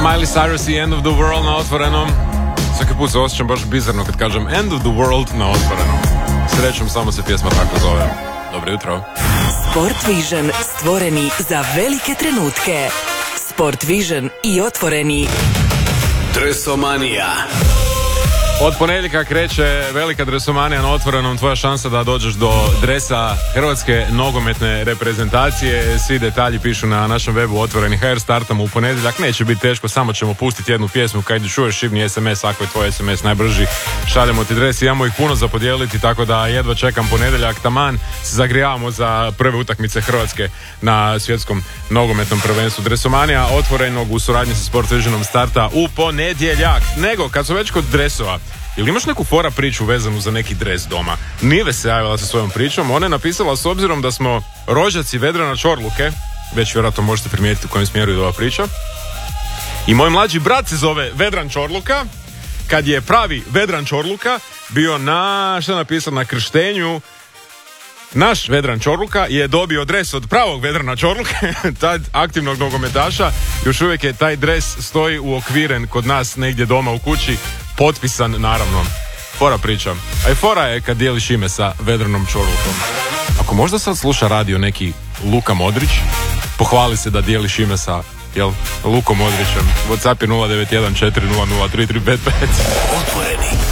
Miley Cyrus i End of the World na otvorenom. Svaki put se osjećam baš bizarno kad kažem End of the World na otvorenom. Srećom, samo se pjesma tako zove. Dobro jutro. Sport Vision, stvoreni za velike trenutke. Sport Vision i otvoreni. Dresomanija. Od ponedjeljka kreće velika dresomanija na otvorenom. Tvoja šansa da dođeš do dresa hrvatske nogometne reprezentacije. Svi detalji pišu na našem webu otvoreni.hr. Startamo u ponedjeljak. Neće biti teško, samo ćemo pustiti jednu pjesmu. Kad čuješ šibni SMS, ako je tvoj SMS najbrži, šaljemo ti dres. Imamo ih puno za podijeliti, tako da jedva čekam ponedjeljak. Taman se zagrijavamo za prve utakmice Hrvatske na svjetskom nogometnom prvenstvu. Dresomanija otvorenog u suradnji sa Sport Visionom starta u ponedjeljak. Nego, kad su već kod dresova, ili imaš neku fora priču vezanu za neki dres doma? Nive se javila sa svojom pričom. Ona je napisala, s obzirom da smo rođaci Vedrana Čorluke, već vjerojatno možete primijetiti u kojem smjeru ide ova priča, i moj mlađi brat se zove Vedran Čorluka. Kad je pravi Vedran Čorluka bio na, što je napisano, na krštenju, naš Vedran Čorluka je dobio dres od pravog Vedrana Čorluke, tad aktivnog nogometaša. Još uvijek je taj dres stoji uokviren kod nas negdje doma u kući, potpisan naravno. Fora priča. A i fora je kad dijeliš ime sa Vedranom Čorlukom. Ako možda sad sluša radio neki Luka Modrić, pohvali se da dijeliš ime sa, Lukom Modrićem. WhatsApp je 0914003355. Otvoreni.